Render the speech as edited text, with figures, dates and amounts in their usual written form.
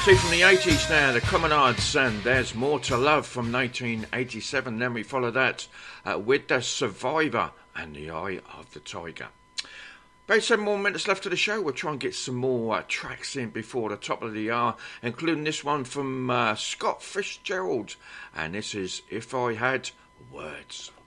See, from the 80s now, the Commonards and There's More to Love from 1987. Then we follow that with The Survivor and The Eye of the Tiger. About 7 more minutes left of the show. We'll try and get some more tracks in before the top of the hour, including this one from Scott Fitzgerald. And this is If I Had Words.